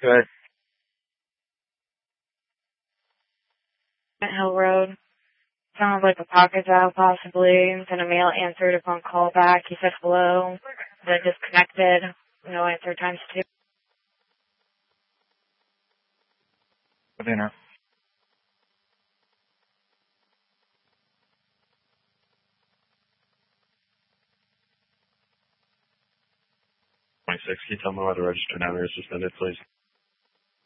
Good. Hill Road. Sounded like a pocket dial possibly. Then a male answered upon call back. He said hello. Then disconnected. No answer times 2. Dinner. 26. Can you tell me why the registered number is suspended, please?